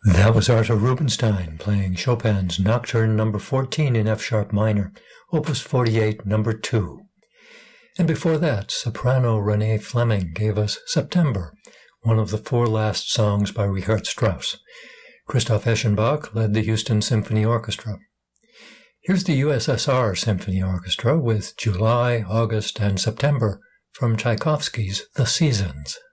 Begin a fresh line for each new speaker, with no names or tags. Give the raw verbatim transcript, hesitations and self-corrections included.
That was Arthur Rubinstein playing Chopin's Nocturne number fourteen in F-sharp minor, Opus forty-eight, number two. And before that, soprano Renee Fleming gave us September, one of the four last songs by Richard Strauss. Christoph Eschenbach led the Houston Symphony Orchestra. Here's the U S S R Symphony Orchestra with July, August, and September from Tchaikovsky's The Seasons.